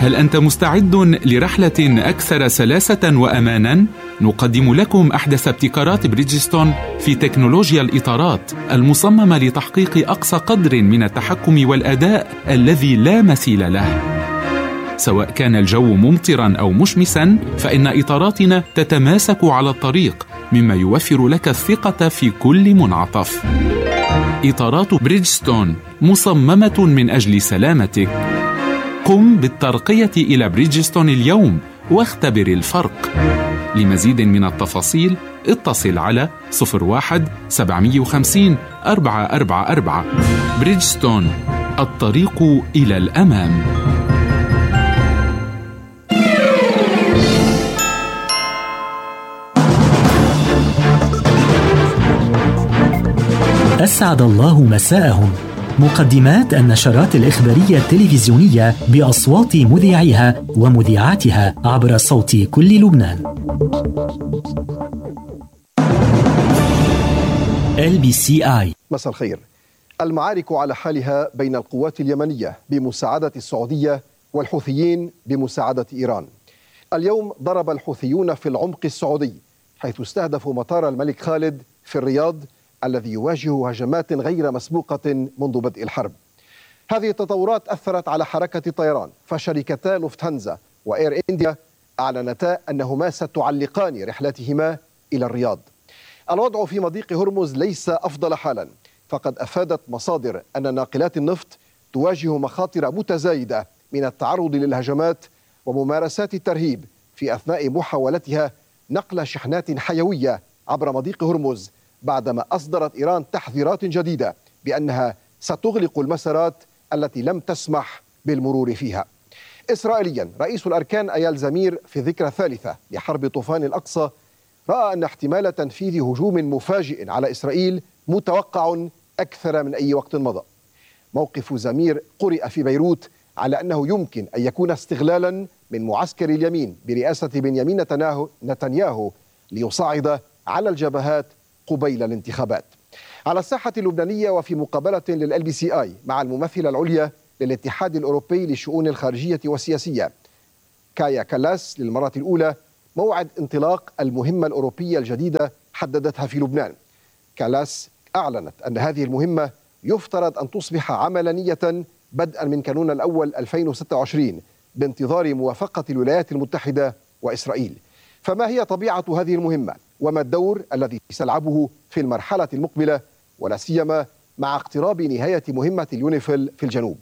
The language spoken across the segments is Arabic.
هل أنت مستعد لرحلة أكثر سلاسة وأمانا؟ نقدم لكم أحدث ابتكارات بريدجستون في تكنولوجيا الإطارات المصممة لتحقيق أقصى قدر من التحكم والأداء الذي لا مثيل له. سواء كان الجو ممطرا أو مشمسا، فإن إطاراتنا تتماسك على الطريق، مما يوفر لك الثقة في كل منعطف. إطارات بريدجستون مصممة من أجل سلامتك. قم بالترقية إلى بريدجستون اليوم واختبر الفرق. لمزيد من التفاصيل اتصل على 01-750-444. بريدجستون، الطريق إلى الأمام. أسعد الله مساءهم. مقدمات النشرات الإخبارية التلفزيونية بأصوات مذيعيها ومذيعاتها عبر صوت كل لبنان. LBCI. مساء الخير. المعارك على حالها بين القوات اليمنية بمساعدة السعودية والحوثيين بمساعدة إيران. اليوم ضرب الحوثيون في العمق السعودي، حيث استهدفوا مطار الملك خالد في الرياض الذي يواجه هجمات غير مسبوقة منذ بدء الحرب. هذه التطورات أثرت على حركة الطيران، فشركتا لوفتهانزا وإير إنديا أعلنتا أنهما ستعلقان رحلتهما إلى الرياض. الوضع في مضيق هرمز ليس أفضل حالا، فقد أفادت مصادر أن ناقلات النفط تواجه مخاطر متزايدة من التعرض للهجمات وممارسات الترهيب في أثناء محاولتها نقل شحنات حيوية عبر مضيق هرمز، بعدما أصدرت إيران تحذيرات جديدة بأنها ستغلق المسارات التي لم تسمح بالمرور فيها. إسرائيليا، رئيس الأركان أيال زمير في الذكرى الثالثة لحرب طوفان الأقصى رأى أن احتمال تنفيذ هجوم مفاجئ على إسرائيل متوقع أكثر من أي وقت مضى. موقف زمير قرئ في بيروت على أنه يمكن أن يكون استغلالا من معسكر اليمين برئاسة بنيامين نتنياهو ليصعد على الجبهات قبيل الانتخابات. على الساحة اللبنانية وفي مقابلة للLBCI مع الممثلة العليا للاتحاد الأوروبي للشؤون الخارجية والسياسية كايا كالاس للمرة الأولى موعد انطلاق المهمة الأوروبية الجديدة حددتها في لبنان. كالاس أعلنت أن هذه المهمة يفترض أن تصبح عملانية بدءا من كانون الأول 2026 بانتظار موافقة الولايات المتحدة وإسرائيل. فما هي طبيعة هذه المهمة؟ وما الدور الذي سيلعبه في المرحلة المقبلة، ولا سيما مع اقتراب نهاية مهمة اليونيفيل في الجنوب؟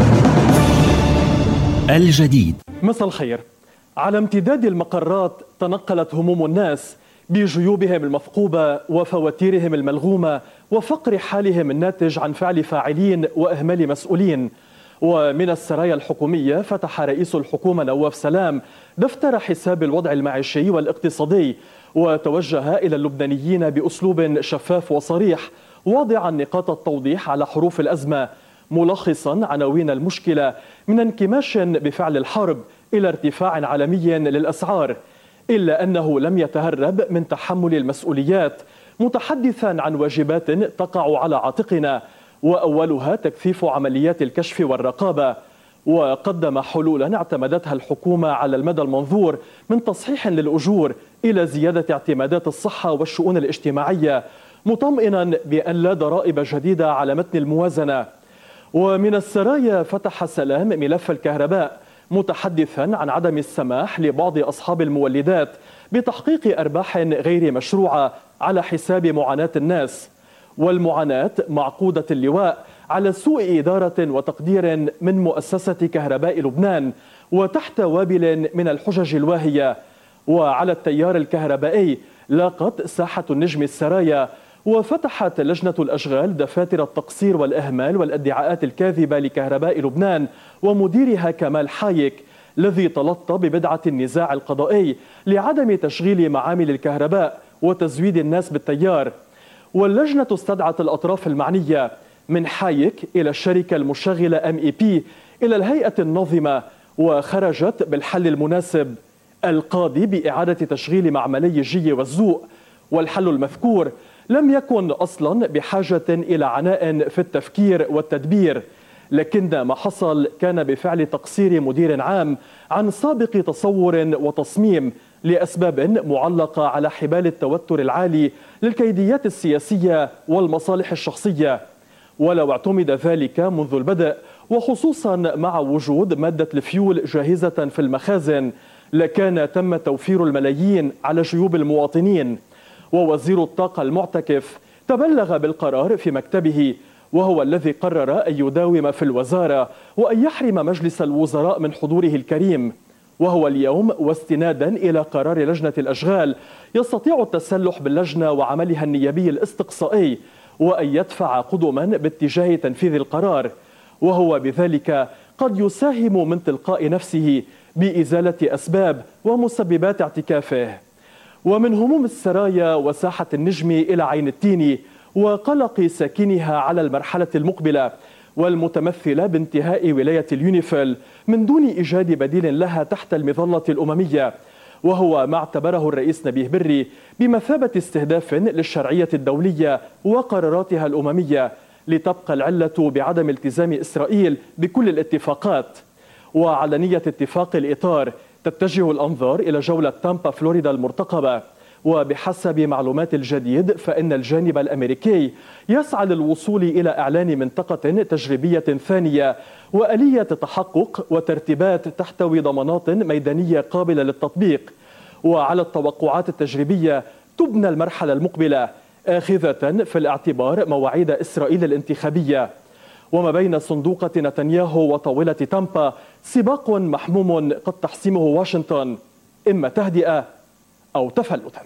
الجديد. مساء الخير. على امتداد المقرات تنقلت هموم الناس بجيوبهم المثقوبة وفواتيرهم الملغومة وفقر حالهم الناتج عن فعل فاعلين وإهمال مسؤولين. ومن السرايا الحكومية فتح رئيس الحكومة نواف سلام دفتر حساب الوضع المعيشي والاقتصادي، وتوجه إلى اللبنانيين بأسلوب شفاف وصريح، واضعا نقاط التوضيح على حروف الأزمة، ملخصا عناوين المشكلة من انكماش بفعل الحرب إلى ارتفاع عالمي للأسعار، إلا أنه لم يتهرب من تحمل المسؤوليات، متحدثا عن واجبات تقع على عاتقنا، وأولها تكثيف عمليات الكشف والرقابة. وقدم حلولا اعتمدتها الحكومة على المدى المنظور، من تصحيح للأجور إلى زيادة اعتمادات الصحة والشؤون الاجتماعية، مطمئنا بأن لا ضرائب جديدة على متن الموازنة. ومن السرايا فتح سلام ملف الكهرباء، متحدثا عن عدم السماح لبعض أصحاب المولدات بتحقيق أرباح غير مشروعة على حساب معاناة الناس، والمعاناة معقودة اللواء على سوء إدارة وتقدير من مؤسسة كهرباء لبنان، وتحت وابل من الحجج الواهية. وعلى التيار الكهربائي لاقت ساحة النجم السرايا، وفتحت لجنة الأشغال دفاتر التقصير والإهمال والادعاءات الكاذبة لكهرباء لبنان ومديرها كمال حايك، الذي تلطى ببدعة النزاع القضائي لعدم تشغيل معامل الكهرباء وتزويد الناس بالتيار. واللجنة استدعت الأطراف المعنية من حايك إلى الشركة المشغلة MEP إلى الهيئة الناظمة، وخرجت بالحل المناسب، القاضي بإعادة تشغيل معملي الجي والزوق. والحل المذكور لم يكن أصلا بحاجة إلى عناء في التفكير والتدبير، لكن ما حصل كان بفعل تقصير مدير عام عن سابق تصور وتصميم لأسباب معلقة على حبال التوتر العالي للكيديات السياسية والمصالح الشخصية. ولو اعتمد ذلك منذ البدء وخصوصا مع وجود مادة الفيول جاهزة في المخازن لكان تم توفير الملايين على جيوب المواطنين. ووزير الطاقة المعتكف تبلغ بالقرار في مكتبه، وهو الذي قرر أن يداوم في الوزارة وأن يحرم مجلس الوزراء من حضوره الكريم. وهو اليوم واستنادا إلى قرار لجنة الأشغال يستطيع التسلح باللجنة وعملها النيابي الاستقصائي وأن يدفع قدما باتجاه تنفيذ القرار، وهو بذلك قد يساهم من تلقاء نفسه بإزالة أسباب ومسببات اعتكافه. ومن هموم السرايا وساحة النجم إلى عين التين وقلق ساكنها على المرحلة المقبلة والمتمثلة بانتهاء ولاية اليونيفيل من دون إيجاد بديل لها تحت المظلة الأممية، وهو ما اعتبره الرئيس نبيه بري بمثابة استهداف للشرعية الدولية وقراراتها الأممية، لتبقى العلة بعدم التزام إسرائيل بكل الاتفاقات. وعلى نية اتفاق الإطار تتجه الأنظار إلى جولة تامبا فلوريدا المرتقبة. وبحسب معلومات الجديد فإن الجانب الأمريكي يسعى للوصول إلى إعلان منطقة تجريبية ثانية وآلية تحقق وترتيبات تحتوي ضمانات ميدانية قابلة للتطبيق. وعلى التوقعات التجريبية تبنى المرحلة المقبلة آخذة في الاعتبار مواعيد إسرائيل الانتخابية. وما بين صندوقة نتنياهو وطاولة تامبا سباق محموم قد تحسمه واشنطن، إما تهدئة أو تفلتا.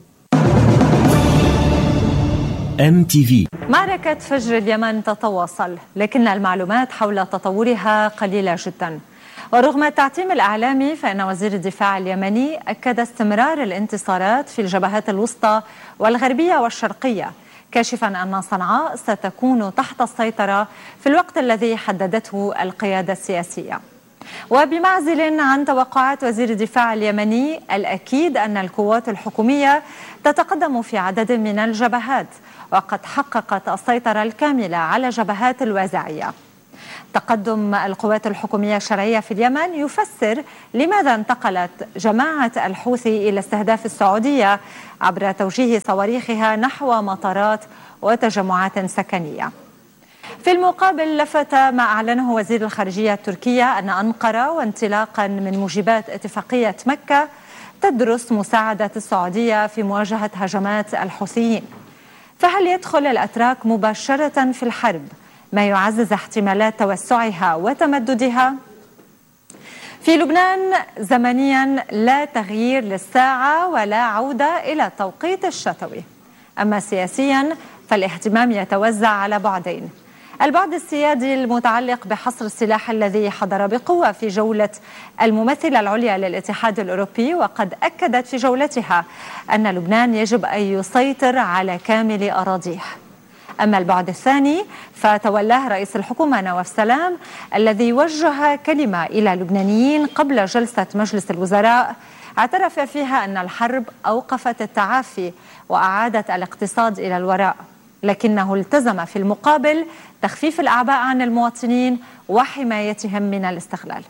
MTV. معركة فجر اليمن تتواصل، لكن المعلومات حول تطورها قليلة جدا. ورغم التعتيم الإعلامي فإن وزير الدفاع اليمني أكد استمرار الانتصارات في الجبهات الوسطى والغربية والشرقية، كاشفا أن صنعاء ستكون تحت السيطرة في الوقت الذي حددته القيادة السياسية. وبمعزل عن توقعات وزير الدفاع اليمني، الأكيد أن القوات الحكومية تتقدم في عدد من الجبهات وقد حققت السيطرة الكاملة على جبهات الوازعية. تقدم القوات الحكومية الشرعية في اليمن يفسر لماذا انتقلت جماعة الحوثي إلى استهداف السعودية عبر توجيه صواريخها نحو مطارات وتجمعات سكنية. في المقابل لفت ما أعلنه وزير الخارجية التركية أن أنقرة وانطلاقا من موجبات اتفاقية مكة تدرس مساعدة السعودية في مواجهة هجمات الحوثيين. فهل يدخل الأتراك مباشرة في الحرب ما يعزز احتمالات توسعها وتمددها؟ في لبنان زمنيا لا تغيير للساعة ولا عودة إلى التوقيت الشتوي. أما سياسيا فالاهتمام يتوزع على بعدين: البعد السيادي المتعلق بحصر السلاح الذي حضر بقوة في جولة الممثلة العليا للاتحاد الأوروبي، وقد أكدت في جولتها أن لبنان يجب أن يسيطر على كامل أراضيه. أما البعد الثاني فتولاه رئيس الحكومة نواف سلام، الذي وجه كلمة إلى اللبنانيين قبل جلسة مجلس الوزراء اعترف فيها أن الحرب أوقفت التعافي وأعادت الاقتصاد إلى الوراء، لكنه التزم في المقابل تخفيف الأعباء عن المواطنين وحمايتهم من الاستغلال.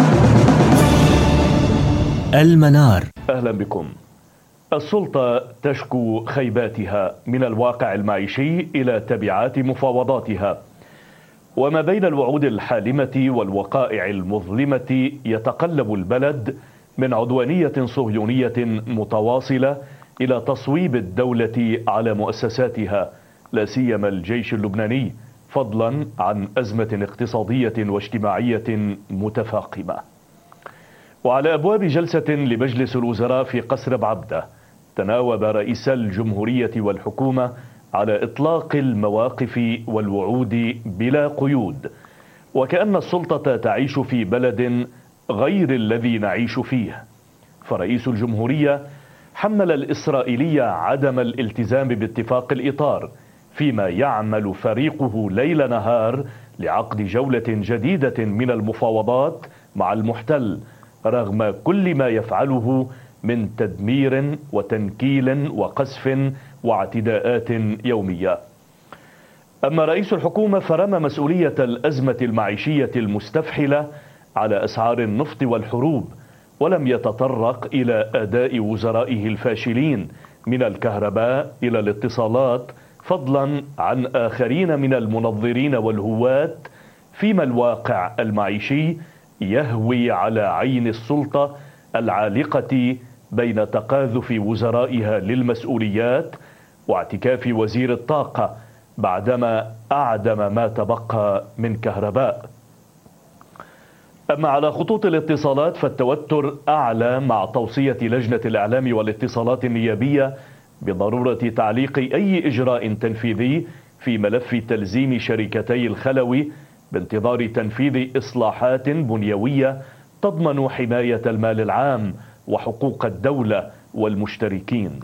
المنار. أهلا بكم. السلطة تشكو خيباتها من الواقع المعيشي إلى تبعات مفاوضاتها، وما بين الوعود الحالمة والوقائع المظلمة يتقلب البلد من عدوانية صهيونية متواصلة إلى تصويب الدولة على مؤسساتها، لا سيما الجيش اللبناني، فضلا عن أزمة اقتصادية واجتماعية متفاقمة. وعلى أبواب جلسة لمجلس الوزراء في قصر بعبدة تناوب رئيس الجمهورية والحكومة على إطلاق المواقف والوعود بلا قيود، وكأن السلطة تعيش في بلد غير الذي نعيش فيه. فرئيس الجمهورية حمل الإسرائيلية عدم الالتزام باتفاق الإطار، فيما يعمل فريقه ليل نهار لعقد جولة جديدة من المفاوضات مع المحتل، رغم كل ما يفعله من تدمير وتنكيل وقذف واعتداءات يومية. أما رئيس الحكومة فرمى مسؤولية الأزمة المعيشية المستفحلة على أسعار النفط والحروب، ولم يتطرق إلى أداء وزرائه الفاشلين من الكهرباء إلى الاتصالات، فضلا عن آخرين من المنظرين والهواة، فيما الواقع المعيشي يهوي على عين السلطة العالقة بين تقاذف وزرائها للمسؤوليات واعتكاف وزير الطاقة بعدما أعدم ما تبقى من كهرباء. أما على خطوط الاتصالات فالتوتر أعلى مع توصية لجنة الإعلام والاتصالات النيابية بضرورة تعليق أي إجراء تنفيذي في ملف تلزيم شركتي الخلوي بانتظار تنفيذ إصلاحات بنيوية تضمن حماية المال العام وحقوق الدولة والمشتركين.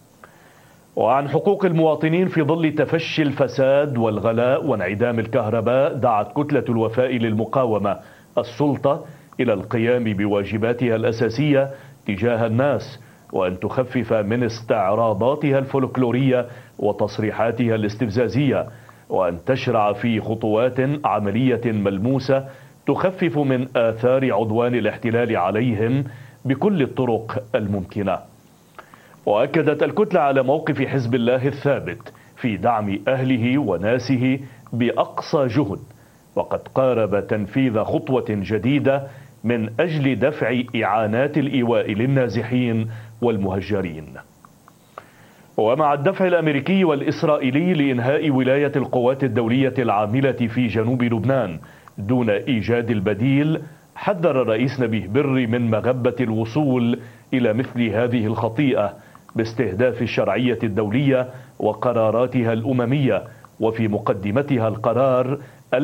وعن حقوق المواطنين في ظل تفشي الفساد والغلاء وانعدام الكهرباء، دعت كتلة الوفاء للمقاومة السلطة إلى القيام بواجباتها الأساسية تجاه الناس، وأن تخفف من استعراضاتها الفولكلورية وتصريحاتها الاستفزازية، وأن تشرع في خطوات عملية ملموسة تخفف من آثار عدوان الاحتلال عليهم بكل الطرق الممكنة. وأكدت الكتلة على موقف حزب الله الثابت في دعم أهله وناسه بأقصى جهد، وقد قارب تنفيذ خطوة جديدة من أجل دفع إعانات الإيواء للنازحين والمهجرين. ومع الدفع الأمريكي والإسرائيلي لإنهاء ولاية القوات الدولية العاملة في جنوب لبنان دون إيجاد البديل، حذر الرئيس نبيه بري من مغبة الوصول إلى مثل هذه الخطيئة باستهداف الشرعية الدولية وقراراتها الأممية، وفي مقدمتها القرار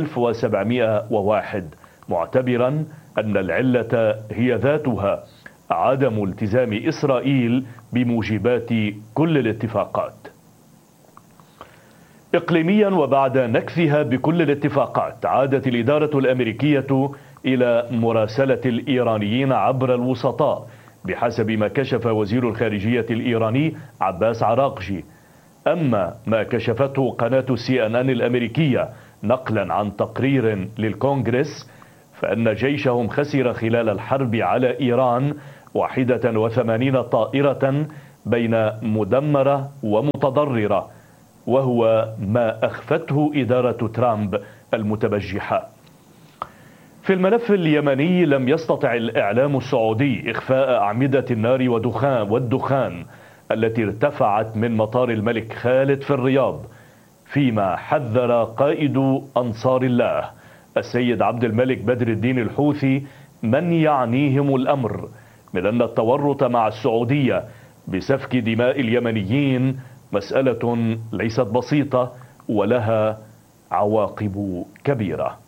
1701، معتبرا أن العلة هي ذاتها، عدم التزام إسرائيل بموجبات كل الاتفاقات. إقليميا وبعد نكثها بكل الاتفاقات، عادت الإدارة الأمريكية إلى مراسلة الإيرانيين عبر الوسطاء بحسب ما كشف وزير الخارجية الإيراني عباس عراقجي. أما ما كشفته قناة CNN الأمريكية نقلا عن تقرير للكونغرس، فإن جيشهم خسر خلال الحرب على إيران 81 طائرة بين مدمرة ومتضررة، وهو ما أخفته إدارة ترامب المتبجحة. في الملف اليمني لم يستطع الإعلام السعودي إخفاء أعمدة النار والدخان التي ارتفعت من مطار الملك خالد في الرياض، فيما حذر قائد أنصار الله السيد عبد الملك بدر الدين الحوثي من يعنيهم الأمر من أن التورط مع السعودية بسفك دماء اليمنيين مسألة ليست بسيطة ولها عواقب كبيرة.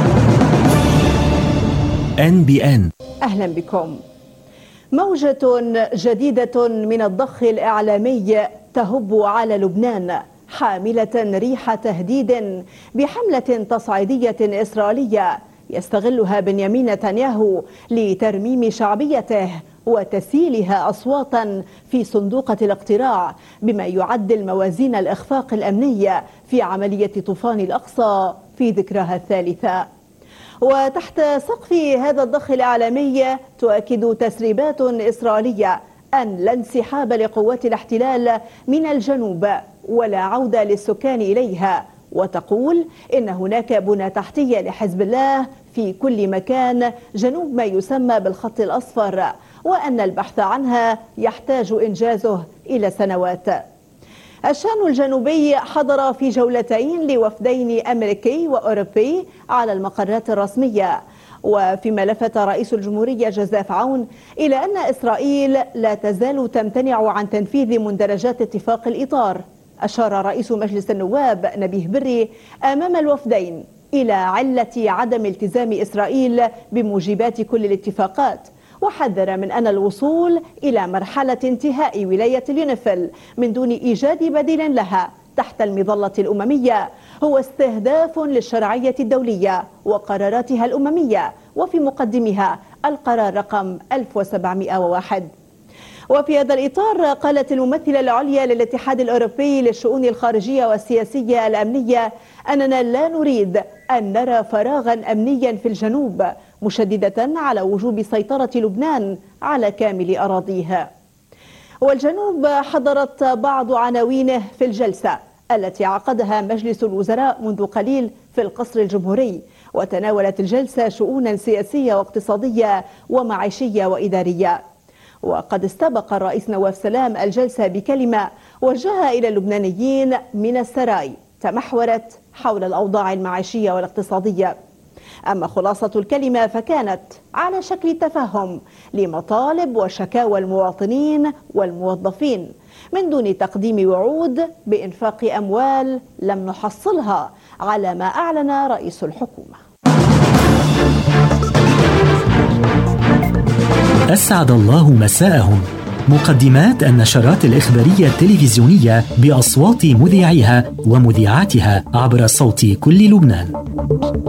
NBN. أهلا بكم. موجة جديدة من الضخ الإعلامي تهب على لبنان، حاملة ريح تهديد بحملة تصعيدية إسرائيلية يستغلها بنيامين نتنياهو لترميم شعبيته وتسييلها أصواتا في صندوقة الاقتراع، بما يعدل موازين الإخفاق الأمني في عملية طوفان الأقصى في ذكرها الثالثة. وتحت سقف هذا الضخ الإعلامي تؤكد تسريبات إسرائيلية أن لا انسحاب لقوات الاحتلال من الجنوب ولا عودة للسكان إليها، وتقول إن هناك بنى تحتية لحزب الله في كل مكان جنوب ما يسمى بالخط الأصفر، وأن البحث عنها يحتاج إنجازه إلى سنوات. الشان الجنوبي حضر في جولتين لوفدين أمريكي وأوروبي على المقرات الرسمية، وفيما لفت رئيس الجمهورية جوزيف عون إلى أن إسرائيل لا تزال تمتنع عن تنفيذ مندرجات اتفاق الإطار، أشار رئيس مجلس النواب نبيه بري أمام الوفدين إلى علة عدم التزام إسرائيل بموجبات كل الاتفاقات، وحذر من أن الوصول إلى مرحلة انتهاء ولاية اليونيفيل من دون إيجاد بديل لها تحت المظلة الأممية هو استهداف للشرعية الدولية وقراراتها الأممية، وفي مقدمها القرار رقم 1701. وفي هذا الإطار قالت الممثلة العليا للاتحاد الأوروبي للشؤون الخارجية والسياسية الأمنية أننا لا نريد أن نرى فراغا أمنيا في الجنوب، مشددة على وجوب سيطرة لبنان على كامل أراضيها. والجنوب حضرت بعض عناوينه في الجلسة التي عقدها مجلس الوزراء منذ قليل في القصر الجمهوري، وتناولت الجلسة شؤونا سياسية واقتصادية ومعيشية وإدارية. وقد استبق الرئيس نواف سلام الجلسة بكلمة وجهها إلى اللبنانيين من السراي تمحورت حول الأوضاع المعيشية والاقتصادية. أما خلاصة الكلمة فكانت على شكل تفهم لمطالب وشكاوى المواطنين والموظفين من دون تقديم وعود بإنفاق أموال لم نحصلها على ما أعلن رئيس الحكومة. أسعد الله مساءهم. مقدمات النشرات الإخبارية التلفزيونية بأصوات مذيعيها ومذيعاتها عبر صوت كل لبنان.